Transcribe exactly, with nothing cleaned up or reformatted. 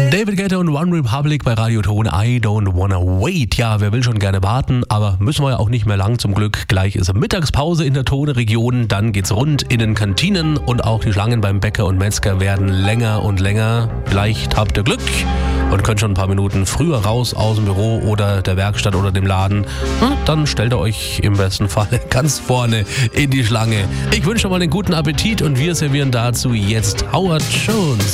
David Guetta und One Republic bei Radio Ton. I don't wanna wait. Ja, wer will schon gerne warten, aber müssen wir ja auch nicht mehr lang zum Glück. Gleich ist Mittagspause in der Tone-Region, dann geht's rund in den Kantinen und auch die Schlangen beim Bäcker und Metzger werden länger und länger. Vielleicht habt ihr Glück und könnt schon ein paar Minuten früher raus aus dem Büro oder der Werkstatt oder dem Laden. Dann stellt ihr euch im besten Fall ganz vorne in die Schlange. Ich wünsche schon mal einen guten Appetit und wir servieren dazu jetzt Howard Jones.